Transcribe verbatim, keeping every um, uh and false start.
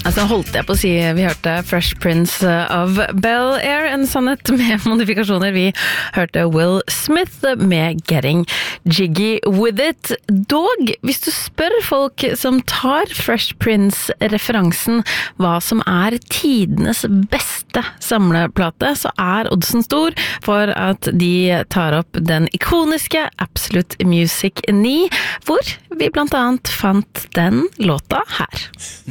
Altså holdt jeg på å si, vi hørte Fresh Prince of Bel-Air, en sannhet med modifikasjoner. Vi hørte Will Smith med Getting Jiggy With It. Dog, hvis du spør folk som tar Fresh Prince-referansen hva som er tidenes beste samleplate, så er oddsen stor for at de tar opp den ikoniske Absolute Music ni, hvor vi blant annet fant den låta her.